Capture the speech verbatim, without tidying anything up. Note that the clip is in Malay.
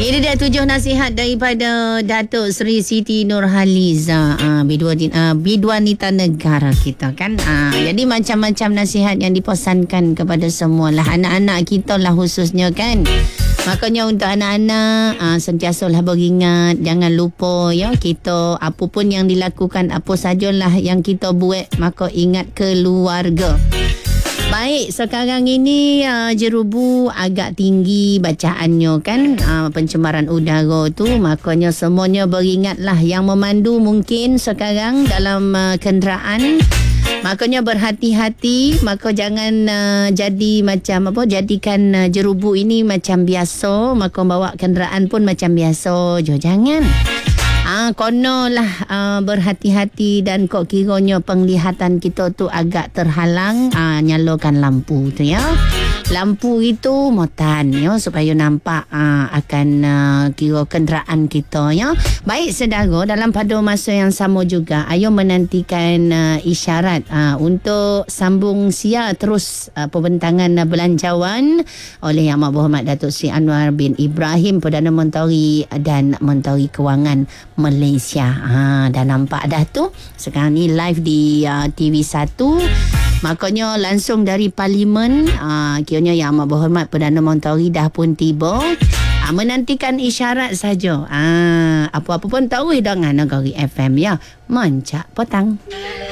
Ini dia tujuh nasihat daripada Datuk Seri Siti Nurhaliza, uh, Bidwanita, uh, Bidwanita Negara kita kan. Uh, jadi macam-macam nasihat yang dipesankan kepada semualah anak-anak kita lah khususnya kan. Makanya untuk anak-anak uh, sentiasalah beringat, jangan lupa ya, kita apa pun yang dilakukan, apa sajalah yang kita buat, maka ingat keluarga. Baik, sekarang ini uh, jerubu agak tinggi bacaannya kan, uh, pencemaran udara tu, makanya semuanya beringatlah yang memandu mungkin sekarang dalam uh, kenderaan. Makanya berhati-hati, maka jangan uh, jadi macam apa, jadikan uh, jerubu ini macam biasa, maka bawa kenderaan pun macam biasa je, jangan. Ah, konolah uh, berhati-hati dan kok kiranya penglihatan kita tu agak terhalang, ah, nyalakan lampu tu ya. Lampu itu motan ya, supaya nampak uh, akan uh, kira kenderaan kita ya. Baik saudara, dalam pada masa yang sama juga ayo menantikan uh, isyarat uh, untuk sambung siar terus uh, pembentangan uh, belanjawan oleh Yang Amat Berhormat Datuk Seri Anwar bin Ibrahim, Perdana Menteri dan Menteri Kewangan Malaysia. Ha, dah nampak dah tu. Sekarang ni live di uh, T V satu. Makanya langsung dari Parlimen, uh, kiranya Yang Amat Berhormat Perdana Menteri dah pun tiba. Uh, menantikan isyarat saja. Uh, apa-apa pun tahu hidangan Negeri F M ya. Mancak petang.